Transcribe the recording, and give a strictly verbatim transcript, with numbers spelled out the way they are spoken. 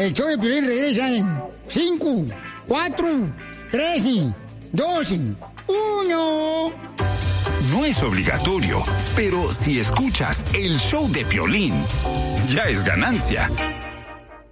El show de Piolín regresa en cinco, cuatro, tres, dos, uno. No es obligatorio, pero si escuchas el show de Piolín, ya es ganancia.